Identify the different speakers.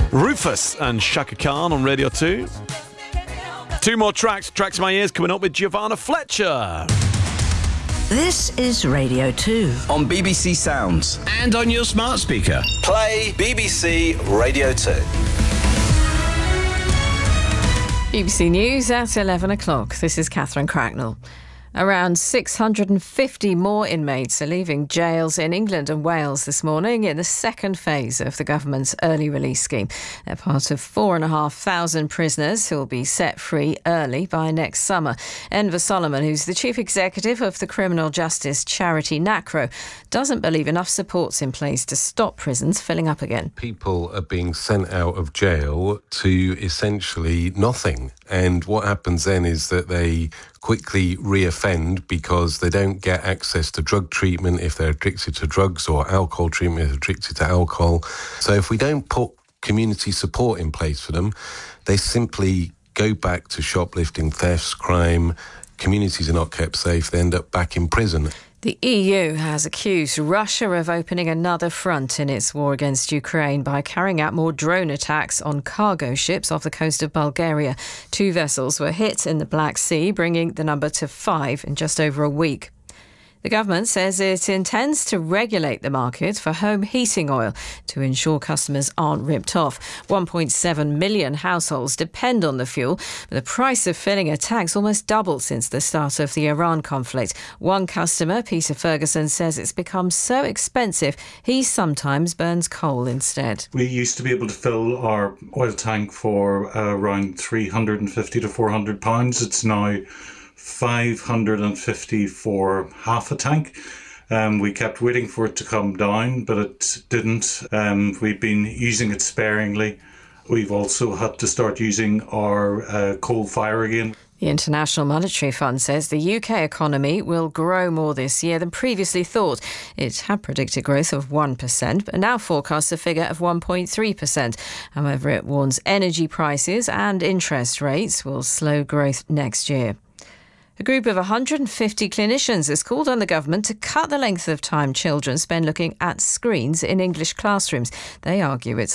Speaker 1: Rufus and Shaka Khan on Radio 2. Two more tracks in my ears coming up with Giovanna Fletcher.
Speaker 2: This is Radio 2.
Speaker 3: On BBC Sounds.
Speaker 4: And on your smart speaker.
Speaker 3: Play BBC Radio 2.
Speaker 5: BBC News at 11 o'clock. This is Catherine Cracknell. Around 650 more inmates are leaving jails in England and Wales this morning in the second phase of the government's early release scheme. They're part of 4,500 prisoners who will be set free early by next summer. Enver Solomon, who's the chief executive of the criminal justice charity NACRO, doesn't believe enough support's in place to stop prisons filling up again.
Speaker 6: People are being sent out of jail to essentially nothing. And what happens then is that they quickly reoffend because they don't get access to drug treatment if they're addicted to drugs, or alcohol treatment if they're addicted to alcohol. So if we don't put community support in place for them, they simply go back to shoplifting, thefts, crime. Communities are not kept safe. They end up back in prison.
Speaker 5: The EU has accused Russia of opening another front in its war against Ukraine by carrying out more drone attacks on cargo ships off the coast of Bulgaria. 2 vessels were hit in the Black Sea, bringing the number to 5 in just over a week. The government says it intends to regulate the market for home heating oil to ensure customers aren't ripped off. 1.7 million households depend on the fuel, but the price of filling a tank's almost doubled since the start of the Iran conflict. One customer, Peter Ferguson, says it's become so expensive he sometimes burns coal instead.
Speaker 7: We used to be able to fill our oil tank for around £350 to £400. It's now £550 for half a tank. We kept waiting for it to come down, but it didn't. We've been using it sparingly. We've also had to start using our coal fire again.
Speaker 5: The International Monetary Fund says the UK economy will grow more this year than previously thought. It had predicted growth of 1%, but now forecasts a figure of 1.3%. However, it warns energy prices and interest rates will slow growth next year. A group of 150 clinicians has called on the government to cut the length of time children spend looking at screens in English classrooms. They argue it's